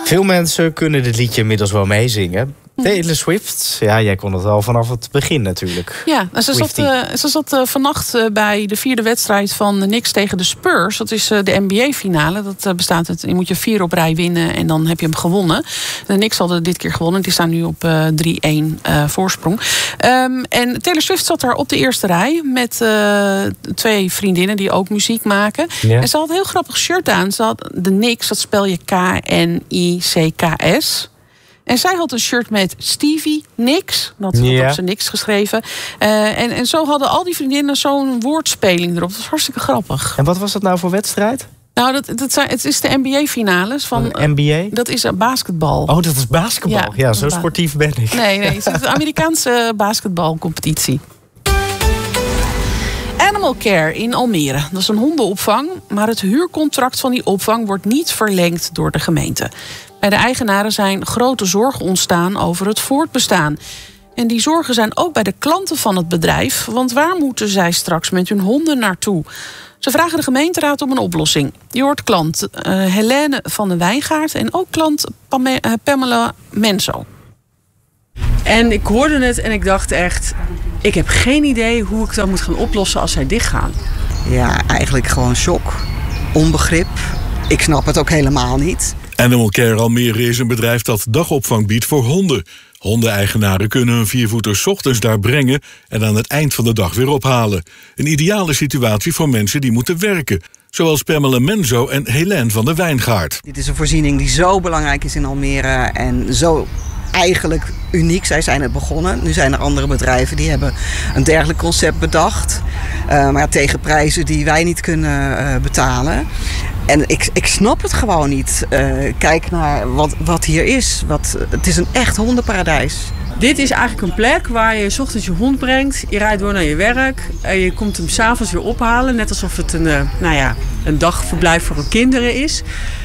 Veel mensen kunnen dit liedje inmiddels wel meezingen. Taylor Swift, ja, jij kon het al vanaf het begin natuurlijk. Ja, ze zat vannacht bij de 4e wedstrijd van de Knicks tegen de Spurs. Dat is de NBA-finale. Dat bestaat uit, je moet je 4 op rij winnen en dan heb je hem gewonnen. De Knicks hadden dit keer gewonnen. Die staan nu op 3-1 voorsprong. En Taylor Swift zat daar op de eerste rij met 2 vriendinnen die ook muziek maken. Ja. En ze had een heel grappig shirt aan. Ze had de Knicks, dat spel je K-N-I-C-K-S. En zij had een shirt met Stevie Nicks. Dat had op zijn Nicks geschreven. En zo hadden al die vriendinnen zo'n woordspeling erop. Dat was hartstikke grappig. En wat was dat nou voor wedstrijd? Nou, het is de NBA-finales. Van NBA? Dat is basketbal. Oh, dat is basketbal. Ja, zo sportief ben ik. Nee, het is de Amerikaanse basketbalcompetitie. Animal Care in Almere. Dat is een hondenopvang. Maar het huurcontract van die opvang wordt niet verlengd door de gemeente. Bij de eigenaren zijn grote zorgen ontstaan over het voortbestaan. En die zorgen zijn ook bij de klanten van het bedrijf. Want waar moeten zij straks met hun honden naartoe? Ze vragen de gemeenteraad om een oplossing. Je hoort klant Helene van de Wijngaard en ook klant Pamela Menzo. En ik hoorde het en ik dacht echt, ik heb geen idee hoe ik dat moet gaan oplossen als zij dichtgaan. Ja, eigenlijk gewoon shock, onbegrip. Ik snap het ook helemaal niet. Animal Care Almere is een bedrijf dat dagopvang biedt voor honden. Hondeneigenaren kunnen hun viervoeters 's ochtends daar brengen en aan het eind van de dag weer ophalen. Een ideale situatie voor mensen die moeten werken. Zoals Pamela Menzo en Helene van de Wijngaard. Dit is een voorziening die zo belangrijk is in Almere en zo eigenlijk uniek. Zij zijn het begonnen. Nu zijn er andere bedrijven die hebben een dergelijk concept bedacht. Maar ja, tegen prijzen die wij niet kunnen betalen. En ik snap het gewoon niet. Kijk naar wat hier is. Het is een echt hondenparadijs. Dit is eigenlijk een plek waar je 's ochtends je hond brengt. Je rijdt door naar je werk. En je komt hem 's avonds weer ophalen. Net alsof het een dagverblijf voor kinderen is.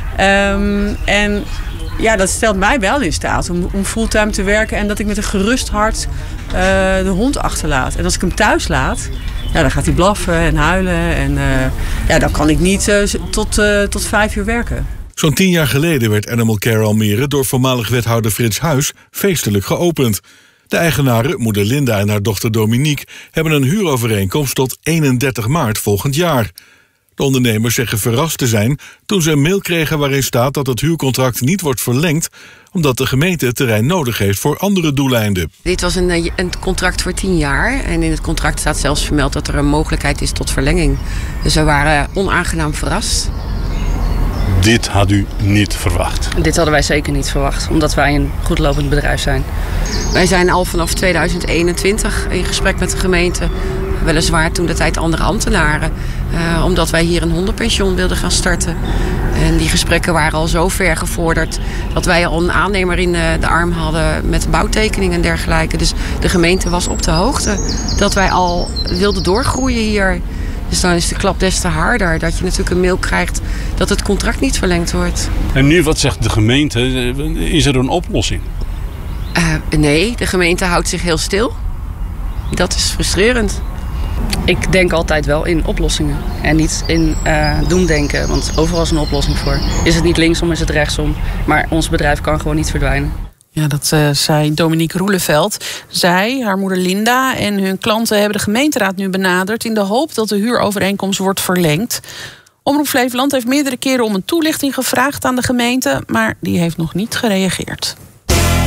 En ja, dat stelt mij wel in staat om fulltime te werken. En dat ik met een gerust hart de hond achterlaat. En als ik hem thuis laat, ja, dan gaat hij blaffen en huilen. En dan kan ik niet tot 5 uur werken. Zo'n 10 jaar geleden werd Animal Care Almere door voormalig wethouder Frits Huis feestelijk geopend. De eigenaren, moeder Linda en haar dochter Dominique, hebben een huurovereenkomst tot 31 maart volgend jaar. De ondernemers zeggen verrast te zijn toen ze een mail kregen waarin staat dat het huurcontract niet wordt verlengd omdat de gemeente het terrein nodig heeft voor andere doeleinden. Dit was een contract voor 10 jaar en in het contract staat zelfs vermeld dat er een mogelijkheid is tot verlenging. Dus we waren onaangenaam verrast. Dit had u niet verwacht? Dit hadden wij zeker niet verwacht, omdat wij een goedlopend bedrijf zijn. Wij zijn al vanaf 2021 in gesprek met de gemeente. Weliswaar toen de tijd andere ambtenaren. Omdat wij hier een hondenpension wilden gaan starten. En die gesprekken waren al zo ver gevorderd dat wij al een aannemer in de arm hadden met bouwtekeningen en dergelijke. Dus de gemeente was op de hoogte dat wij al wilden doorgroeien hier. Dus dan is de klap des te harder dat je natuurlijk een mail krijgt dat het contract niet verlengd wordt. En nu, wat zegt de gemeente? Is er een oplossing? Nee, de gemeente houdt zich heel stil. Dat is frustrerend. Ik denk altijd wel in oplossingen en niet in doemdenken. Want overal is een oplossing voor. Is het niet linksom, is het rechtsom. Maar ons bedrijf kan gewoon niet verdwijnen. Ja, dat zei Dominique Roeleveld. Zij, haar moeder Linda en hun klanten hebben de gemeenteraad nu benaderd in de hoop dat de huurovereenkomst wordt verlengd. Omroep Flevoland heeft meerdere keren om een toelichting gevraagd aan de gemeente, maar die heeft nog niet gereageerd.